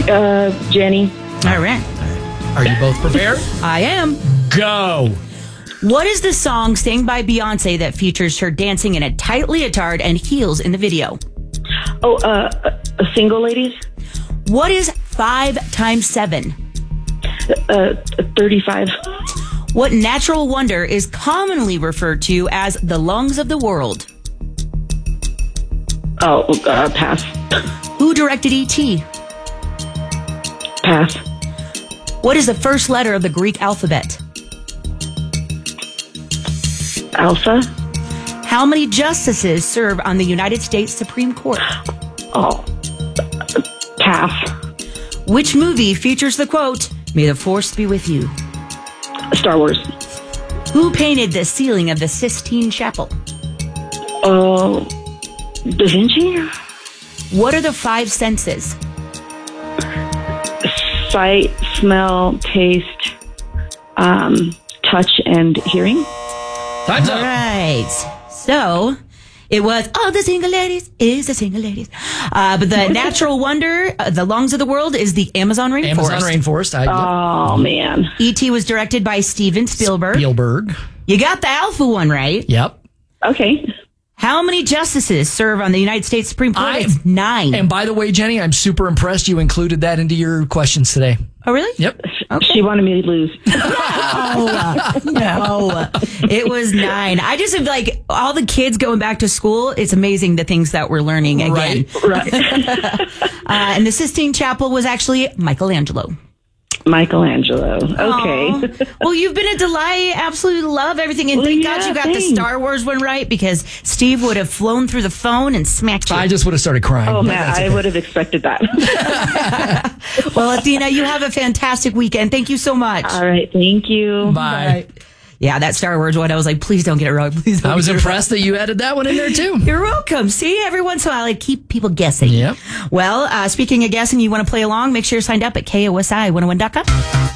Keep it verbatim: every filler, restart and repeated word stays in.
Uh, Jenny. All right. Are you both prepared? I am. Go. What is the song sang by Beyonce that features her dancing in a tight leotard and heels in the video? Oh, uh, uh single ladies. What is five times seven? Uh, thirty-five. What natural wonder is commonly referred to as the lungs of the world? Oh, uh, pass. Who directed E T? Pass. What is the first letter of the Greek alphabet? Alpha. How many justices serve on the United States Supreme Court? Oh, pass. Which movie features the quote, "May the Force be with you"? Star Wars. Who painted the ceiling of the Sistine Chapel? Oh, Da Vinci. What are the five senses? Sight, smell, taste, um, touch, and hearing. Time's All up. right. So it was, oh, the single ladies is the single ladies. Uh, but the natural wonder, uh, the lungs of the world, is the Amazon rainforest. Amazon rainforest. I, Oh, man. E T was directed by Steven Spielberg. Spielberg. You got the alpha one right. Yep. Okay. How many justices serve on the United States Supreme Court? I- It's nine. And by the way, Jenny, I'm super impressed you included that into your questions today. Oh, really? Yep. She wanted me to lose. No, no. It was nine. I just have like all the kids going back to school. It's amazing the things that we're learning again. Right. Right. Uh, and the Sistine Chapel was actually Michelangelo. Michelangelo. Okay. Aw. Well, you've been a delight. Absolutely love everything. And Well, thank yeah, God you got thanks. the Star Wars one right, because Steve would have flown through the phone and smacked you. I just would have started crying. Oh, man, That's I okay. would have expected that. Well, Athena, you have a fantastic weekend. Thank you so much. All right. Thank you. Bye. Yeah, that Star Wars one, I was like, please don't get it wrong. Please don't I was get it impressed that you added that one in there too. wrong. You're welcome. See, every once in a while, I keep people guessing. Yep. Well, uh, speaking of guessing, you want to play along, make sure you're signed up at K O S I one oh one dot com.